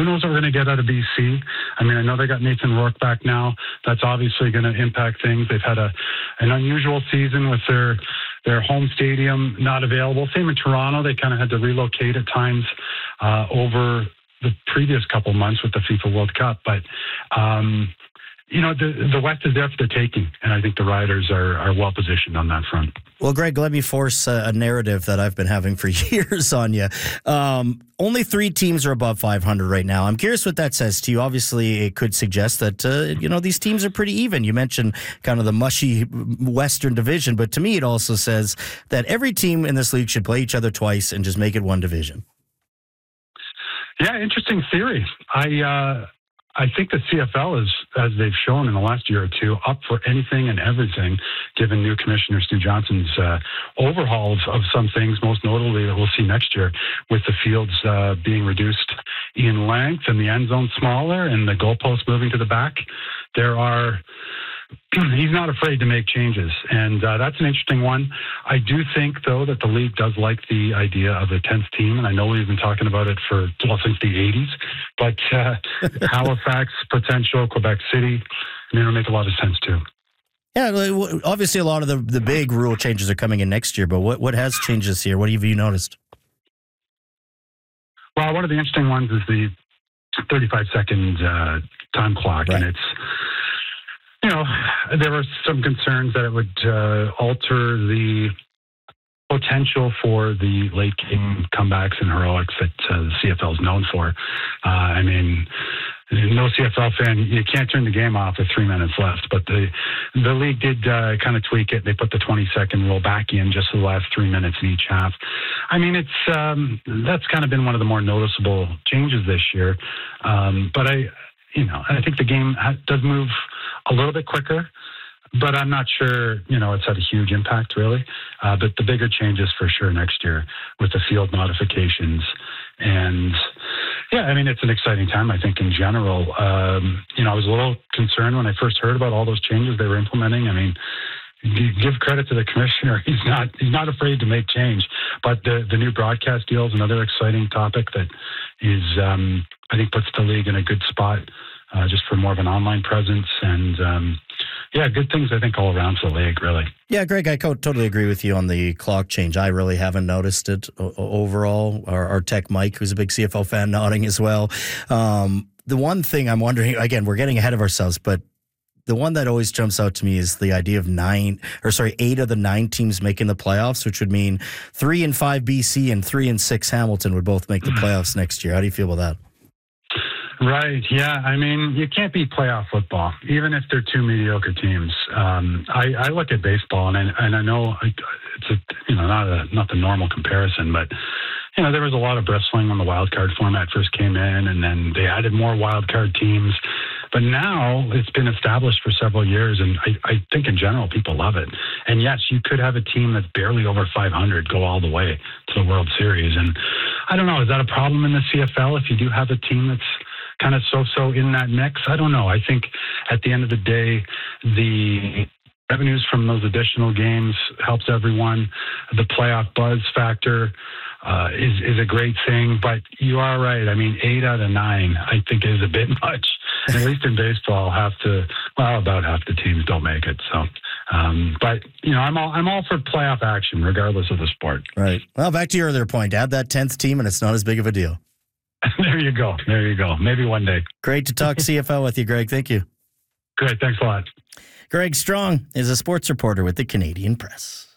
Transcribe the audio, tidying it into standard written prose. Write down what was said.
who knows what we're going to get out of BC? I mean, I know they got Nathan Rourke back now. That's obviously going to impact things. They've had an unusual season with their home stadium not available. Same in Toronto. They kind of had to relocate at times over the previous couple months with the FIFA World Cup. But, the West is there for the taking, and I think the Riders are well positioned on that front. Well, Greg, let me force a narrative that I've been having for years on you. Only 3 teams are above 500 right now. I'm curious what that says to you. Obviously, it could suggest that, these teams are pretty even. You mentioned kind of the mushy Western division, but to me, it also says that every team in this league should play each other twice and just make it one division. Yeah, interesting theory. I think the CFL is, as they've shown in the last year or two, up for anything and everything, given new Commissioner Stu Johnson's overhaul of some things, most notably that we'll see next year with the fields being reduced in length and the end zone smaller and the goalposts moving to the back. He's not afraid to make changes, and that's an interesting one. I do think, though, that the league does like the idea of a 10th team, and I know we've been talking about it since the 80s, but Halifax, potential, Quebec City, it'll make a lot of sense, too. Yeah, obviously a lot of the big rule changes are coming in next year, but what has changed this year? What have you noticed? Well, one of the interesting ones is the 35-second time clock, right. And it's... there were some concerns that it would alter the potential for the late game comebacks and heroics that the CFL is known for. I mean, no CFL fan, you can't turn the game off with 3 minutes left, but the league did kind of tweak it. They put the 20-second rule back in just for the last 3 minutes in each half. I mean, that's kind of been one of the more noticeable changes this year. But I think the game does move a little bit quicker, but I'm not sure, it's had a huge impact really. But the bigger changes for sure next year with the field modifications. And yeah, I mean, it's an exciting time, I think, in general. I was a little concerned when I first heard about all those changes they were implementing. I mean, give credit to the commissioner. He's not afraid to make change. But the new broadcast deal is another exciting topic that is, I think, puts the league in a good spot just for more of an online presence. And, good things, I think, all around for the league, really. Yeah, Greg, I totally agree with you on the clock change. I really haven't noticed it overall. Our tech Mike, who's a big CFL fan, nodding as well. The one thing I'm wondering, again, we're getting ahead of ourselves, but the one that always jumps out to me is the idea of 8 of the 9 teams making the playoffs, which would mean 3 and 5 BC and 3 and 6 Hamilton would both make the playoffs next year. How do you feel about that? Right. Yeah. I mean, you can't beat playoff football, even if they're 2 mediocre teams. I look at baseball, and I know it's not the normal comparison, but there was a lot of bristling when the wild card format first came in, and then they added more wild card teams. But now it's been established for several years, and I think in general people love it. And yes, you could have a team that's barely over 500 go all the way to the World Series. And I don't know, is that a problem in the CFL if you do have a team that's kind of so-so in that mix? I don't know. I think at the end of the day, the revenues from those additional games helps everyone. The playoff buzz factor is a great thing, but you are right. I mean, 8 out of 9, I think, is a bit much. At least in baseball, about half the teams don't make it. So, but I'm all for playoff action, regardless of the sport. Right. Well, back to your earlier point, add that 10th team, and it's not as big of a deal. There you go. Maybe one day. Great to talk CFL with you, Greg. Thank you. Great. Thanks a lot. Greg Strong is a sports reporter with the Canadian Press.